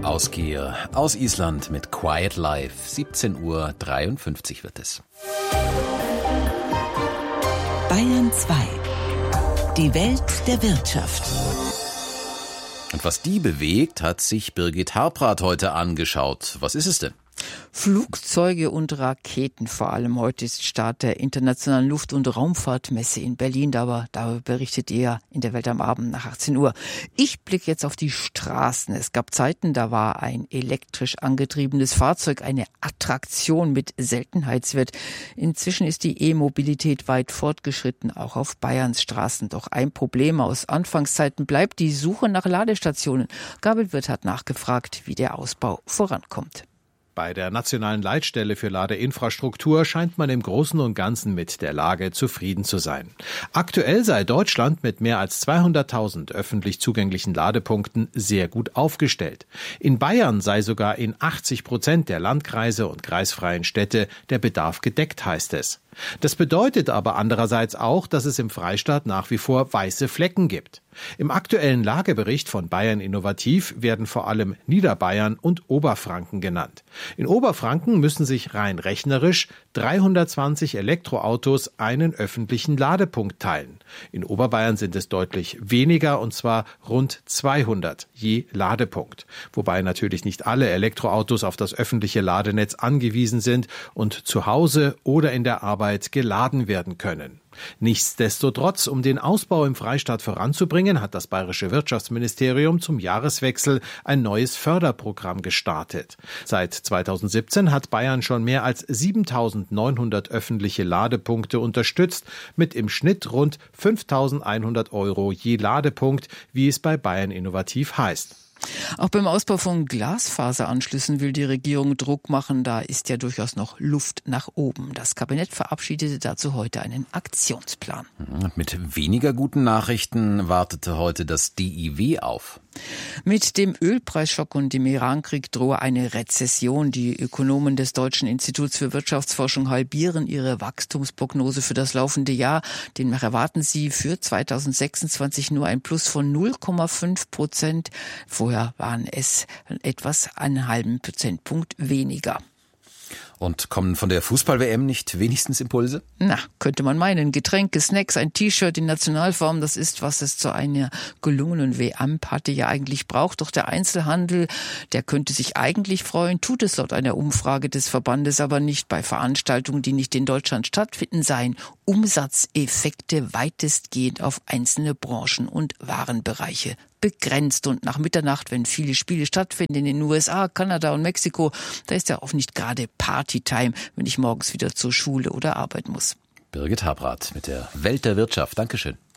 Ausgeher aus Island mit Quiet Life. 17:53 Uhr wird es. Bayern 2. Die Welt der Wirtschaft. Und was die bewegt, hat sich Birgit Harprath heute angeschaut. Was ist es denn? Flugzeuge und Raketen vor allem. Heute ist Start der Internationalen Luft- und Raumfahrtmesse in Berlin. Darüber berichtet ihr in der Welt am Abend nach 18 Uhr. Ich blicke jetzt auf die Straßen. Es gab Zeiten, da war ein elektrisch angetriebenes Fahrzeug eine Attraktion mit Seltenheitswert. Inzwischen ist die E-Mobilität weit fortgeschritten, auch auf Bayerns Straßen. Doch ein Problem aus Anfangszeiten bleibt die Suche nach Ladestationen. Gabriel Wirth hat nachgefragt, wie der Ausbau vorankommt. Bei der Nationalen Leitstelle für Ladeinfrastruktur scheint man im Großen und Ganzen mit der Lage zufrieden zu sein. Aktuell sei Deutschland mit mehr als 200.000 öffentlich zugänglichen Ladepunkten sehr gut aufgestellt. In Bayern sei sogar in 80% der Landkreise und kreisfreien Städte der Bedarf gedeckt, heißt es. Das bedeutet aber andererseits auch, dass es im Freistaat nach wie vor weiße Flecken gibt. Im aktuellen Lagebericht von Bayern Innovativ werden vor allem Niederbayern und Oberfranken genannt. In Oberfranken müssen sich rein rechnerisch 320 Elektroautos einen öffentlichen Ladepunkt teilen. In Oberbayern sind es deutlich weniger, und zwar rund 200 je Ladepunkt. Wobei natürlich nicht alle Elektroautos auf das öffentliche Ladenetz angewiesen sind und zu Hause oder in der Arbeit geladen werden können. Nichtsdestotrotz, um den Ausbau im Freistaat voranzubringen, hat das Bayerische Wirtschaftsministerium zum Jahreswechsel ein neues Förderprogramm gestartet. Seit 2017 hat Bayern schon mehr als 7.900 öffentliche Ladepunkte unterstützt, mit im Schnitt rund 5.100 € je Ladepunkt, wie es bei Bayern Innovativ heißt. Auch beim Ausbau von Glasfaseranschlüssen will die Regierung Druck machen. Da ist ja durchaus noch Luft nach oben. Das Kabinett verabschiedete dazu heute einen Aktionsplan. Mit weniger guten Nachrichten wartete heute das DIW auf. Mit dem Ölpreisschock und dem Irankrieg drohe eine Rezession. Die Ökonomen des Deutschen Instituts für Wirtschaftsforschung halbieren ihre Wachstumsprognose für das laufende Jahr. Demnach erwarten sie für 2026 nur ein Plus von 0,5%. Vorher waren es etwas einen halben Prozentpunkt weniger. Und kommen von der Fußball-WM nicht wenigstens Impulse? Na, könnte man meinen. Getränke, Snacks, ein T-Shirt in Nationalform, das ist, was es zu einer gelungenen WM-Party ja eigentlich braucht. Doch der Einzelhandel, der könnte sich eigentlich freuen, tut es laut einer Umfrage des Verbandes aber nicht. Bei Veranstaltungen, die nicht in Deutschland stattfinden, seien Umsatzeffekte weitestgehend auf einzelne Branchen und Warenbereiche begrenzt. Und nach Mitternacht, wenn viele Spiele stattfinden in den USA, Kanada und Mexiko, da ist ja auch nicht gerade Partytime, wenn ich morgens wieder zur Schule oder Arbeit muss. Birgit Harprath mit der Welt der Wirtschaft. Dankeschön.